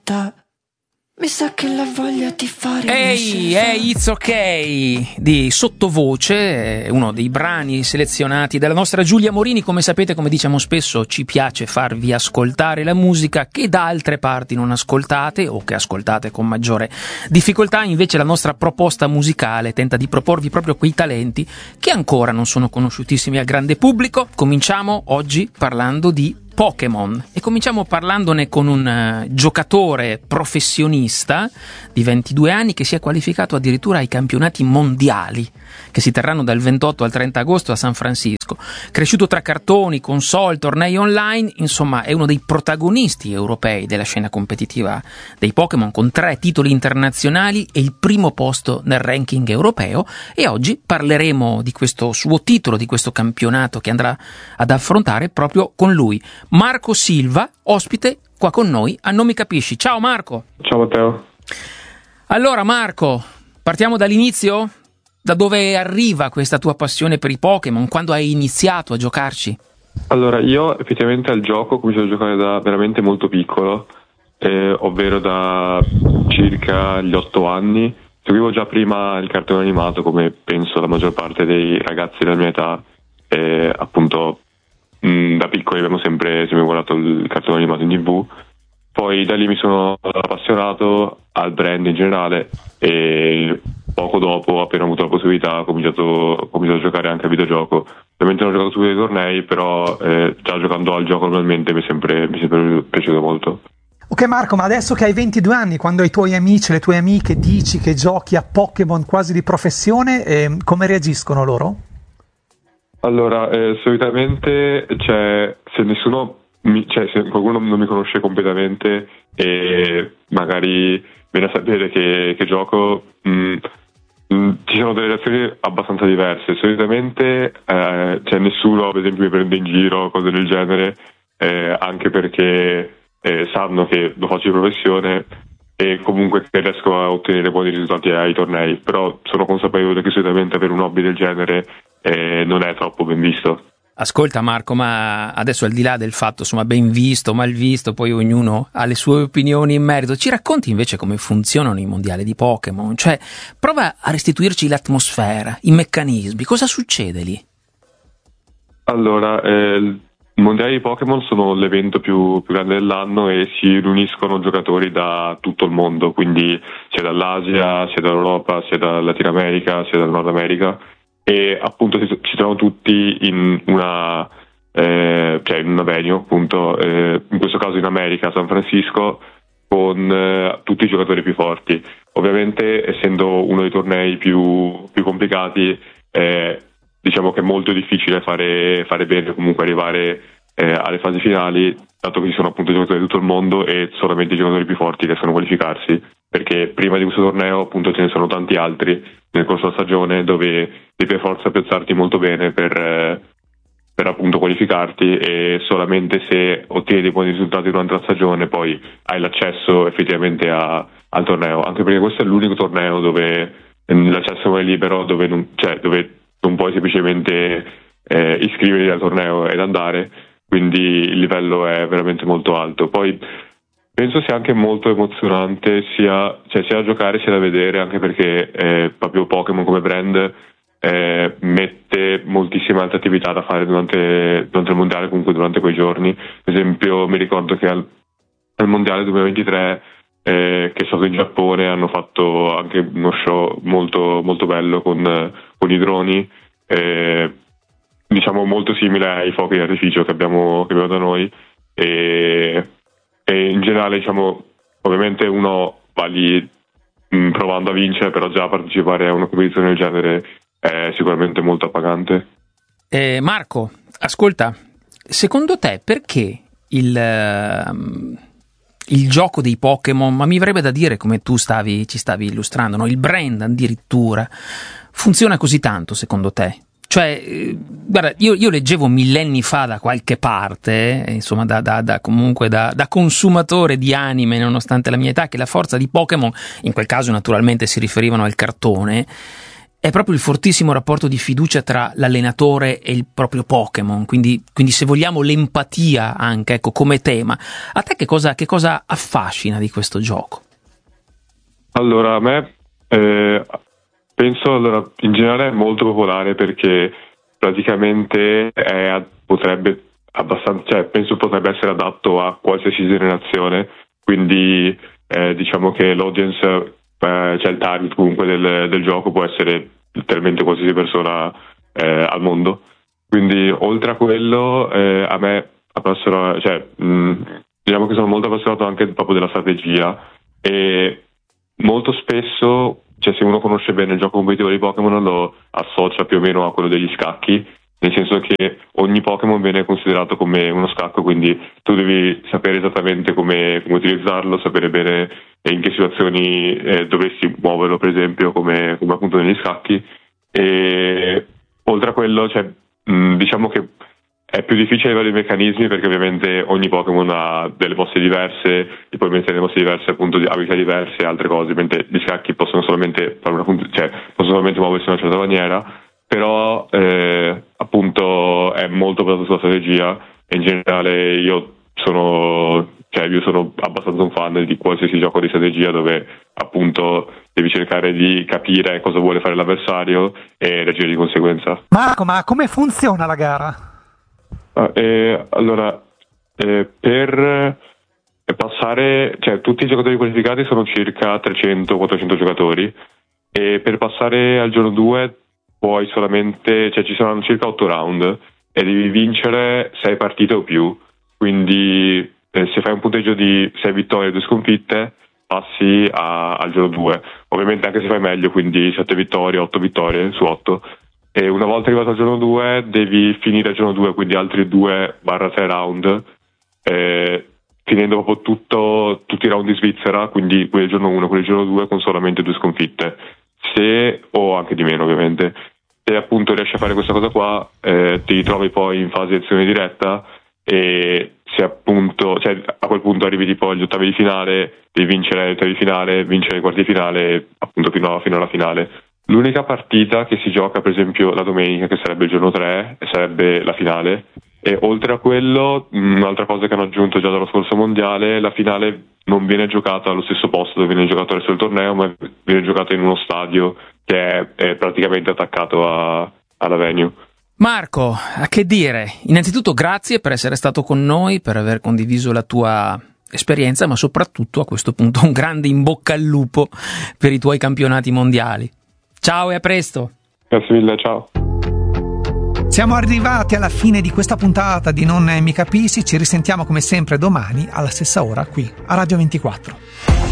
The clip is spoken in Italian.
città. Mi sa che la voglia di fare It's ok di Sottovoce, uno dei brani selezionati dalla nostra Giulia Morini. Come sapete, come diciamo spesso, ci piace farvi ascoltare la musica che da altre parti non ascoltate o che ascoltate con maggiore difficoltà. Invece la nostra proposta musicale tenta di proporvi proprio quei talenti che ancora non sono conosciutissimi al grande pubblico. Cominciamo oggi parlando di Pokémon e cominciamo parlandone con un giocatore professionista di 22 anni che si è qualificato addirittura ai campionati mondiali che si terranno dal 28 al 30 agosto a San Francisco. Cresciuto tra cartoni, console, tornei online, insomma è uno dei protagonisti europei della scena competitiva dei Pokémon, con 3 titoli internazionali e il primo posto nel ranking europeo. E oggi parleremo di questo suo titolo, di questo campionato che andrà ad affrontare proprio con lui, Marco Silva, ospite qua con noi a Non Mi Capisci. Ciao Marco. Ciao Matteo. Allora Marco, partiamo dall'inizio? Da dove arriva questa tua passione per i Pokémon? Quando hai iniziato a giocarci? Allora, io effettivamente al gioco ho cominciato a giocare da veramente molto piccolo, ovvero da circa gli 8 anni. Seguivo già prima il cartone animato, come penso la maggior parte dei ragazzi della mia età, appunto da piccoli abbiamo sempre guardato il cartone animato in TV. Poi da lì mi sono appassionato al brand in generale e poco dopo, appena ho avuto la possibilità, ho cominciato a giocare anche a videogioco. Ovviamente non ho giocato subito ai tornei, però già giocando al gioco normalmente mi è sempre piaciuto molto. Ok Marco, ma adesso che hai 22 anni, quando ai tuoi amici, le tue amiche dici che giochi a Pokémon quasi di professione, come reagiscono loro? Allora, solitamente se qualcuno non mi conosce completamente e magari viene a sapere che gioco, ci sono delle reazioni abbastanza diverse. Solitamente nessuno, ad esempio, mi prende in giro, cose del genere, anche perché sanno che lo faccio di professione e comunque che riesco a ottenere buoni risultati ai tornei, però sono consapevole che solitamente avere un hobby del genere non è troppo ben visto. Ascolta Marco, ma adesso al di là del fatto, insomma, ben visto, mal visto, poi ognuno ha le sue opinioni in merito, ci racconti invece come funzionano i mondiali di Pokémon? Cioè, prova a restituirci l'atmosfera, i meccanismi, cosa succede lì? Allora, i mondiali di Pokémon sono l'evento più grande dell'anno e si riuniscono giocatori da tutto il mondo, quindi sia dall'Asia, sia dall'Europa, sia dal Latino America, sia dal Nord America. E appunto ci trovano tutti in una venue, appunto, in questo caso in America, a San Francisco, con tutti i giocatori più forti. Ovviamente, essendo uno dei tornei più complicati, diciamo che è molto difficile fare bene, comunque arrivare alle fasi finali, dato che ci sono appunto giocatori di tutto il mondo e solamente i giocatori più forti riescono a qualificarsi, perché prima di questo torneo appunto ce ne sono tanti altri nel corso della stagione dove devi per forza piazzarti molto bene per appunto qualificarti, e solamente se ottieni dei buoni risultati durante la stagione poi hai l'accesso effettivamente al torneo, anche perché questo è l'unico torneo dove l'accesso è libero, dove non puoi semplicemente iscriverti al torneo ed andare, quindi il livello è veramente molto alto. Poi penso sia anche molto emozionante sia da giocare sia da vedere, anche perché proprio Pokémon come brand mette moltissime altre attività da fare durante il mondiale, comunque durante quei giorni. Per esempio mi ricordo che al mondiale 2023 che è stato in Giappone hanno fatto anche uno show molto, molto bello con i droni, diciamo molto simile ai fuochi di artificio che abbiamo da noi, e in generale, diciamo, ovviamente uno va lì provando a vincere, però già partecipare a una competizione del genere è sicuramente molto appagante. Marco, ascolta, secondo te perché il gioco dei Pokémon, ma mi verrebbe da dire come tu ci stavi illustrando, no? Il brand addirittura, funziona così tanto secondo te? Cioè, guarda, io leggevo millenni fa da qualche parte, insomma, comunque da consumatore di anime, nonostante la mia età, che la forza di Pokémon, in quel caso naturalmente si riferivano al cartone, è proprio il fortissimo rapporto di fiducia tra l'allenatore e il proprio Pokémon, quindi se vogliamo l'empatia anche, ecco, come tema. A te che cosa affascina di questo gioco? Allora, a me penso, in generale è molto popolare perché praticamente penso potrebbe essere adatto a qualsiasi generazione, quindi diciamo che l'audience, cioè il target comunque del gioco può essere letteralmente qualsiasi persona al mondo. Quindi oltre a quello a me appassiona, diciamo che sono molto appassionato anche proprio della strategia, e molto spesso, cioè, se uno conosce bene il gioco competitivo di Pokémon lo associa più o meno a quello degli scacchi, nel senso che ogni Pokémon viene considerato come uno scacco, quindi tu devi sapere esattamente come utilizzarlo, sapere bene in che situazioni dovresti muoverlo, per esempio, come appunto negli scacchi. E oltre a quello, diciamo che è più difficile a livello di meccanismi, perché ovviamente ogni Pokémon ha delle mosse diverse, e puoi mettere le mosse diverse, appunto, di abilità diverse e altre cose, mentre gli scacchi possono solamente possono solamente muoversi in una certa maniera. Però appunto è molto basato sulla strategia, e in generale io sono abbastanza un fan di qualsiasi gioco di strategia dove appunto devi cercare di capire cosa vuole fare l'avversario e reagire di conseguenza. Marco, ma come funziona la gara? Allora, per passare, tutti i giocatori qualificati sono circa 300-400 giocatori, e per passare al giorno 2 puoi solamente, ci saranno circa 8 round e devi vincere 6 partite o più, quindi se fai un punteggio di 6 vittorie e 2 sconfitte passi al giorno 2, ovviamente anche se fai meglio, quindi 7 vittorie, 8 vittorie su 8, e una volta arrivato al giorno 2 devi finire il giorno 2, quindi altri 2/3 round, finendo proprio tutti i round di Svizzera, quindi quelli del giorno 1, quelli del giorno 2 con solamente 2 sconfitte, o anche di meno ovviamente. Se appunto riesci a fare questa cosa qua, ti ritrovi poi in fase di azione diretta, e se appunto, a quel punto arrivi tipo agli ottavi di finale, devi vincere gli ottavi di finale, vincere i quarti di finale, appunto fino alla finale. L'unica partita che si gioca, per esempio, la domenica, che sarebbe il giorno 3, sarebbe la finale. E oltre a quello, un'altra cosa che hanno aggiunto già dallo scorso mondiale, la finale non viene giocata allo stesso posto dove viene giocato il resto del torneo, ma viene giocata in uno stadio che è praticamente attaccato alla venue. Marco, a che dire? Innanzitutto grazie per essere stato con noi, per aver condiviso la tua esperienza, ma soprattutto a questo punto un grande in bocca al lupo per i tuoi campionati mondiali. Ciao e a presto. Grazie mille, ciao. Siamo arrivati alla fine di questa puntata di Non Mi Capisci, ci risentiamo come sempre domani alla stessa ora qui a Radio 24.